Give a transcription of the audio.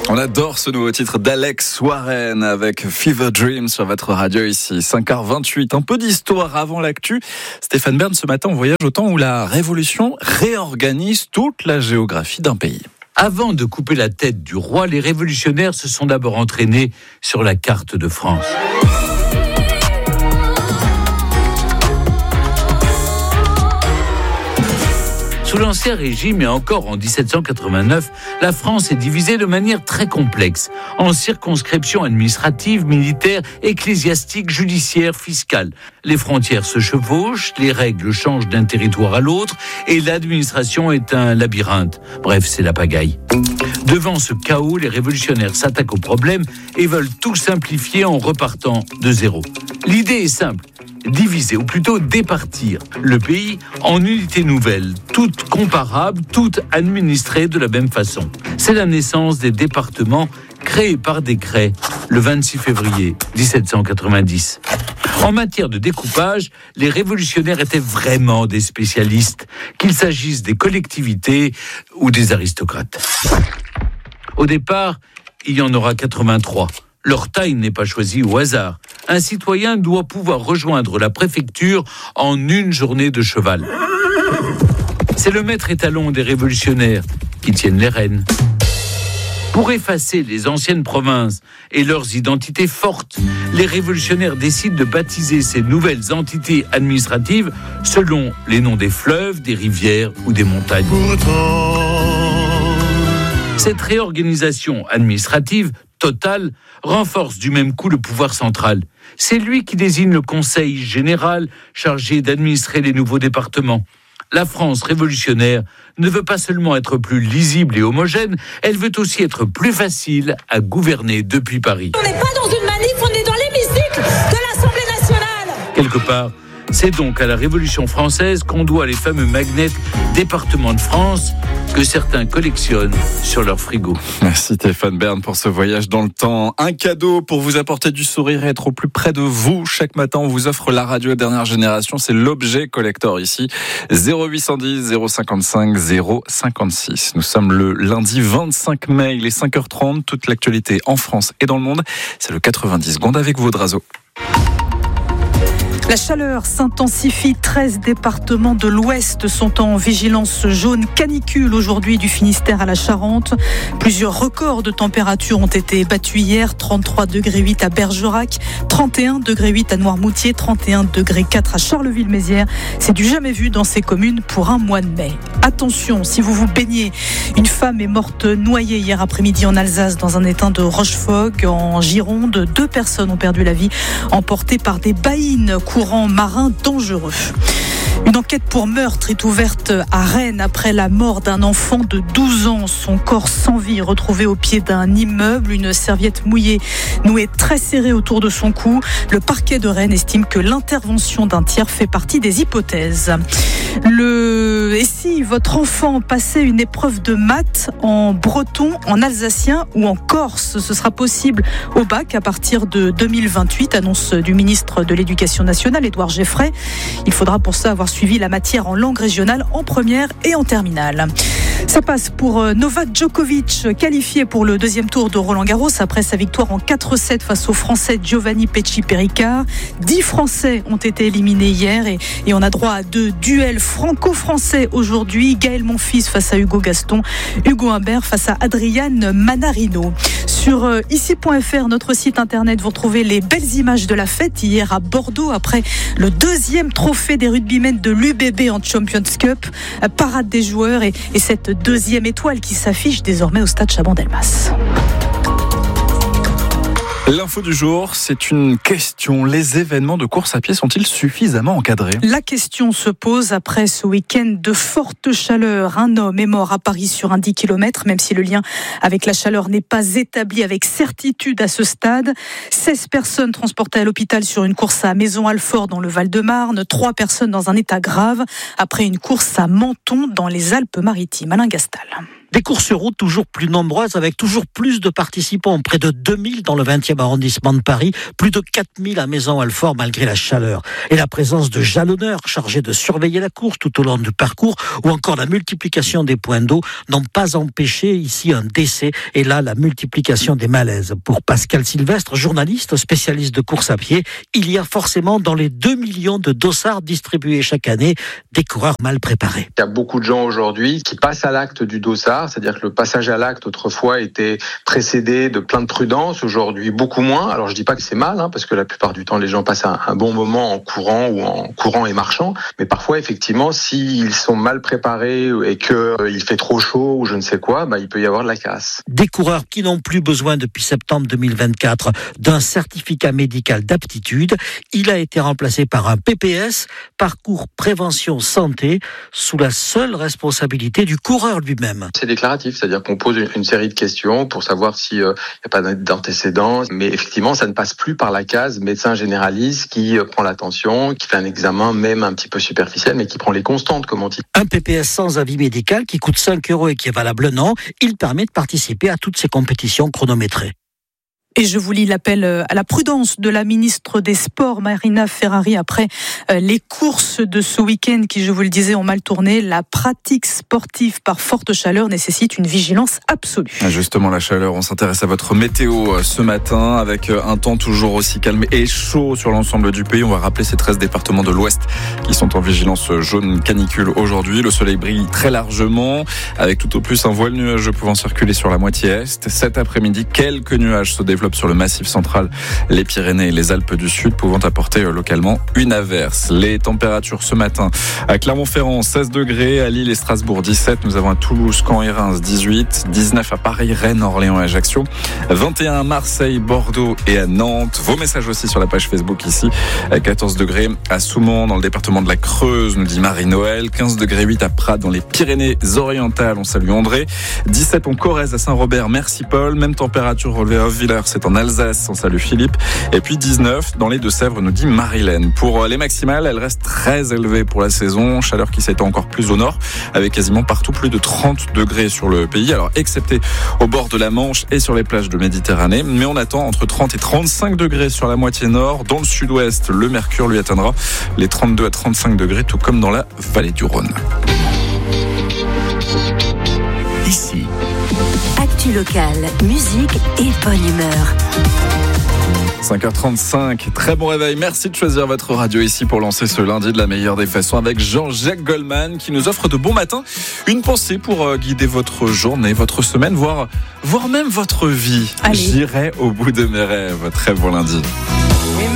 On adore ce nouveau titre d'Alex Warren avec Fever Dream sur votre radio ici, 5h28. Un peu d'histoire avant l'actu. Stéphane Bern, ce matin, on voyage au temps où la Révolution réorganise toute la géographie d'un pays. Avant de couper la tête du roi, les révolutionnaires se sont d'abord entraînés sur la carte de France. Sous l'Ancien Régime et encore en 1789, la France est divisée de manière très complexe, en circonscriptions administratives, militaires, ecclésiastiques, judiciaires, fiscales. Les frontières se chevauchent, les règles changent d'un territoire à l'autre et l'administration est un labyrinthe. Bref, c'est la pagaille. Devant ce chaos, les révolutionnaires s'attaquent au problème et veulent tout simplifier en repartant de zéro. L'idée est simple. Diviser, ou plutôt départir le pays en unités nouvelles, toutes comparables, toutes administrées de la même façon. C'est la naissance des départements créés par décret le 26 février 1790. En matière de découpage, les révolutionnaires étaient vraiment des spécialistes, qu'il s'agisse des collectivités ou des aristocrates. Au départ, il y en aura 83. Leur taille n'est pas choisie au hasard. Un citoyen doit pouvoir rejoindre la préfecture en une journée de cheval. C'est le maître étalon des révolutionnaires qui tiennent les rênes. Pour effacer les anciennes provinces et leurs identités fortes, les révolutionnaires décident de baptiser ces nouvelles entités administratives selon les noms des fleuves, des rivières ou des montagnes. Cette réorganisation administrative totale renforce du même coup le pouvoir central. C'est lui qui désigne le conseil général chargé d'administrer les nouveaux départements. La France révolutionnaire ne veut pas seulement être plus lisible et homogène, elle veut aussi être plus facile à gouverner depuis Paris. On n'est pas dans une manif, on est dans l'hémicycle de l'Assemblée nationale. Quelque part, c'est donc à la Révolution française qu'on doit les fameux magnets départements de France que certains collectionnent sur leur frigo. Merci Stéphane Bern pour ce voyage dans le temps. Un cadeau pour vous apporter du sourire et être au plus près de vous. Chaque matin, on vous offre la radio dernière génération. C'est l'objet collector ici. 0810 055 056. Nous sommes le lundi 25 mai. Il est 5h30. Toute l'actualité en France et dans le monde. C'est le 90 secondes avec Vaudrazo. La chaleur s'intensifie. 13 départements de l'Ouest sont en vigilance jaune canicule aujourd'hui du Finistère à la Charente. Plusieurs records de température ont été battus hier. 33,8 degrés à Bergerac, 31,8 degrés à Noirmoutier, 31,4 degrés à Charleville-Mézières. C'est du jamais vu dans ces communes pour un mois de mai. Attention, si vous vous baignez, une femme est morte noyée hier après-midi en Alsace dans un étang de Rochefoucauld en Gironde. 2 personnes ont perdu la vie emportées par des baïnes, courant marin dangereux. Une enquête pour meurtre est ouverte à Rennes après la mort d'un enfant de 12 ans. Son corps sans vie retrouvé au pied d'un immeuble, une serviette mouillée nouée très serrée autour de son cou. Le parquet de Rennes estime que l'intervention d'un tiers fait partie des hypothèses. Et si votre enfant passait une épreuve de maths en breton, en alsacien ou en corse, ce sera possible au bac à partir de 2028, annonce du ministre de l'Éducation nationale, Édouard Geffray. Il faudra pour ça avoir suivi la matière en langue régionale en première et en terminale. Ça passe pour Novak Djokovic, qualifié pour le deuxième tour de Roland-Garros après sa victoire en 4-7 face au Français Giovanni Pecci-Péricard. 10 Français ont été éliminés hier et on a droit à 2 duels franco-français aujourd'hui. Gaël Monfils face à Hugo Gaston, Hugo Humbert face à Adrian Manarino. Sur ici.fr, notre site internet, vous retrouvez les belles images de la fête hier à Bordeaux après le 2e trophée des rugbymen de l'UBB en Champions Cup. Parade des joueurs et cette 2e étoile qui s'affiche désormais au stade Chaban-Delmas. L'info du jour, c'est une question. Les événements de course à pied sont-ils suffisamment encadrés ? La question se pose après ce week-end de forte chaleur. Un homme est mort à Paris sur un 10 km, même si le lien avec la chaleur n'est pas établi avec certitude à ce stade. 16 personnes transportées à l'hôpital sur une course à Maison-Alfort dans le Val-de-Marne. 3 personnes dans un état grave après une course à Menton dans les Alpes-Maritimes. Alain Gastal. Des courses sur route toujours plus nombreuses avec toujours plus de participants, près de 2000 dans le 20e arrondissement de Paris, plus de 4000 à Maison-Alfort malgré la chaleur. Et la présence de jalonneurs chargés de surveiller la course tout au long du parcours ou encore la multiplication des points d'eau n'ont pas empêché ici un décès et là la multiplication des malaises. Pour Pascal Sylvestre, journaliste spécialiste de course à pied, il y a forcément dans les 2 millions de dossards distribués chaque année des coureurs mal préparés. Il y a beaucoup de gens aujourd'hui qui passent à l'acte du dossard, c'est-à-dire que le passage à l'acte autrefois était précédé de plein de prudence, aujourd'hui beaucoup moins. Alors je dis pas que c'est mal, parce que la plupart du temps les gens passent un bon moment en courant ou en courant et marchant, mais parfois effectivement s'ils sont mal préparés et qu'il fait trop chaud ou je ne sais quoi, il peut y avoir de la casse. Des coureurs qui n'ont plus besoin depuis septembre 2024 d'un certificat médical d'aptitude. Il a été remplacé par un PPS, parcours prévention santé, sous la seule responsabilité du coureur lui-même. C'est déclaratif, c'est-à-dire qu'on pose une série de questions pour savoir s'il n'y a pas d'antécédents, mais effectivement ça ne passe plus par la case médecin généraliste qui prend l'attention, qui fait un examen même un petit peu superficiel, mais qui prend les constantes comme on dit. Un PPS sans avis médical qui coûte 5 € et qui est valable un an, il permet de participer à toutes ces compétitions chronométrées. Et je vous lis l'appel à la prudence de la ministre des Sports, Marina Ferrari, après les courses de ce week-end qui, je vous le disais, ont mal tourné. La pratique sportive par forte chaleur nécessite une vigilance absolue. Justement, la chaleur, on s'intéresse à votre météo ce matin avec un temps toujours aussi calme et chaud sur l'ensemble du pays. On va rappeler ces 13 départements de l'Ouest qui sont en vigilance jaune canicule aujourd'hui. Le soleil brille très largement avec tout au plus un voile nuageux pouvant circuler sur la moitié est. Cet après-midi, quelques nuages se développent sur le massif central, les Pyrénées et les Alpes du Sud, pouvant apporter localement une averse. Les températures ce matin à Clermont-Ferrand 16 degrés, à Lille et Strasbourg 17, nous avons à Toulouse, Caen et Reims 18, 19 à Paris, Rennes, Orléans et Ajaccio, 21 à Marseille, Bordeaux et à Nantes. Vos messages aussi sur la page Facebook ici, 14 degrés à Soumont dans le département de la Creuse, nous dit Marie-Noël, 15 degrés 8 à Prades dans les Pyrénées-Orientales, on salue André, 17 en Corrèze à Saint-Robert, merci Paul, même température relevée à Hof-Villers, c'est en Alsace, on salue Philippe. Et puis 19 dans les Deux-Sèvres, nous dit Marilène. Pour les maximales, elles restent très élevées pour la saison. Chaleur qui s'étend encore plus au nord, avec quasiment partout plus de 30 degrés sur le pays. Alors, excepté au bord de la Manche et sur les plages de Méditerranée. Mais on attend entre 30 et 35 degrés sur la moitié nord. Dans le sud-ouest, le mercure lui atteindra les 32 à 35 degrés, tout comme dans la vallée du Rhône. Ici. Actu locale, musique et bonne humeur. 5h35, très bon réveil. Merci de choisir votre radio ici pour lancer ce lundi de la meilleure des façons avec Jean-Jacques Goldman qui nous offre de bons matins. Une pensée pour guider votre journée, votre semaine, voire même votre vie. Allez. J'irai au bout de mes rêves. Très bon lundi.